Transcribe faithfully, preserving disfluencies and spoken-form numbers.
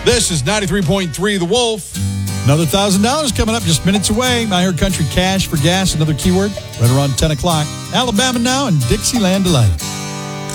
This is ninety-three point three The Wolf. Another one thousand dollars coming up just minutes away. I heard country cash for gas, another keyword, right around ten o'clock. Alabama Now and Dixieland Delight.